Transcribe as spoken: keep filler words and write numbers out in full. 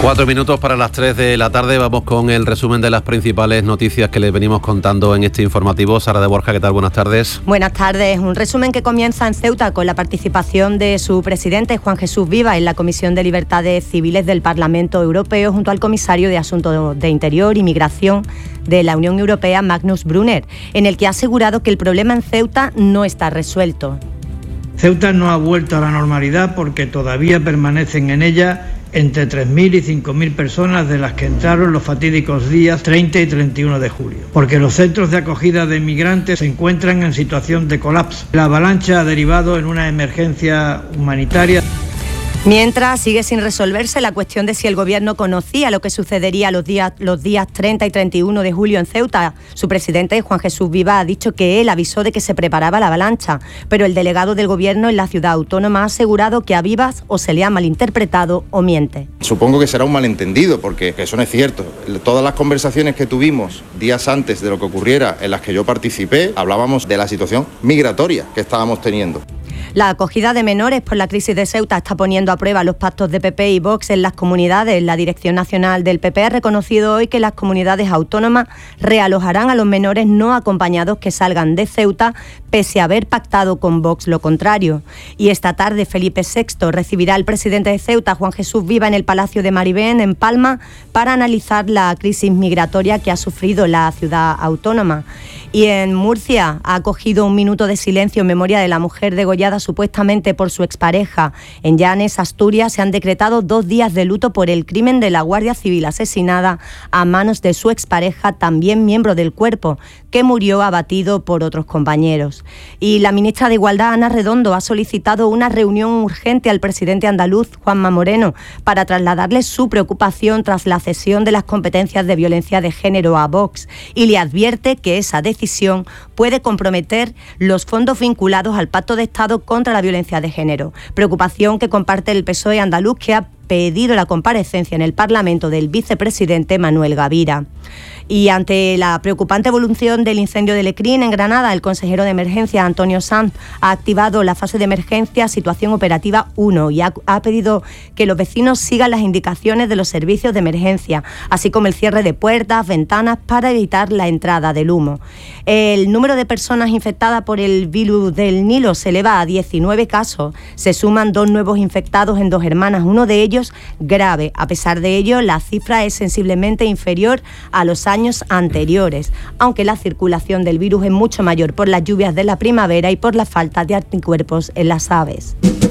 Cuatro minutos para las tres de la tarde. Vamos con el resumen de las principales noticias que les venimos contando en este informativo. Sara de Borja, ¿qué tal? Buenas tardes. Buenas tardes. Un resumen que comienza en Ceuta con la participación de su presidente, Juan Jesús Viva, en la Comisión de Libertades Civiles del Parlamento Europeo, junto al comisario de Asuntos de Interior y Migración de la Unión Europea, Magnus Brunner, en el que ha asegurado que el problema en Ceuta no está resuelto. Ceuta no ha vuelto a la normalidad porque todavía permanecen en ella entre tres mil y cinco mil personas de las que entraron los fatídicos días treinta y treinta y uno de julio, porque los centros de acogida de migrantes se encuentran en situación de colapso. La avalancha ha derivado en una emergencia humanitaria. Mientras, sigue sin resolverse la cuestión de si el Gobierno conocía lo que sucedería los días, los días treinta y treinta y uno de julio en Ceuta. Su presidente, Juan Jesús Viva, ha dicho que él avisó de que se preparaba la avalancha, pero el delegado del Gobierno en la ciudad autónoma ha asegurado que a Vivas o se le ha malinterpretado o miente. Supongo que será un malentendido, porque eso no es cierto. Todas las conversaciones que tuvimos días antes de lo que ocurriera, en las que yo participé, hablábamos de la situación migratoria que estábamos teniendo. La acogida de menores por la crisis de Ceuta está poniendo a prueba los pactos de P P y Vox en las comunidades. La Dirección Nacional del P P ha reconocido hoy que las comunidades autónomas realojarán a los menores no acompañados que salgan de Ceuta, pese a haber pactado con Vox lo contrario. Y esta tarde Felipe sexto recibirá al presidente de Ceuta, Juan Jesús Viva, en el Palacio de Maribén, en Palma, para analizar la crisis migratoria que ha sufrido la ciudad autónoma. Y en Murcia ha acogido un minuto de silencio en memoria de la mujer degollada supuestamente por su expareja. En Llanes, Asturias, se han decretado dos días de luto por el crimen de la Guardia Civil asesinada a manos de su expareja, también miembro del cuerpo, que murió abatido por otros compañeros. Y la ministra de Igualdad, Ana Redondo, ha solicitado una reunión urgente al presidente andaluz, Juanma Moreno, para trasladarle su preocupación tras la cesión de las competencias de violencia de género a Vox, y le advierte que esa decisión puede comprometer los fondos vinculados al Pacto de Estado contra la violencia de género. Preocupación que comparte el P S O E andaluz, que ha pedido la comparecencia en el Parlamento del vicepresidente Manuel Gavira. Y ante la preocupante evolución del incendio de Lecrín en Granada, el consejero de emergencia, Antonio Sanz, ha activado la fase de emergencia situación operativa uno y ha, ha pedido que los vecinos sigan las indicaciones de los servicios de emergencia, así como el cierre de puertas, ventanas, para evitar la entrada del humo. El número de personas infectadas por el virus del Nilo se eleva a diecinueve casos. Se suman dos nuevos infectados en Dos Hermanas, uno de ellos grave. A pesar de ello, la cifra es sensiblemente inferior a los años anteriores, aunque la circulación del virus es mucho mayor por las lluvias de la primavera y por la falta de anticuerpos en las aves.